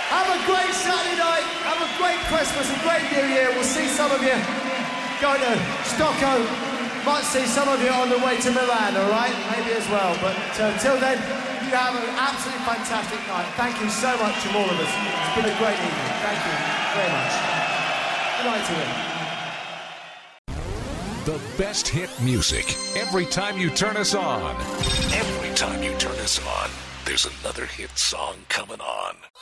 Have a great Saturday night. Have a great Christmas, a great New Year. We'll see some of you going to Stockholm. Might see some of you on the way to Milan, all right? Maybe as well. But till then, you have an absolutely fantastic night. Thank you so much from all of us. It's been a great evening. Thank you very much. Good night to you. The best hit music every time you turn us on. Every time you turn us on, there's another hit song coming on.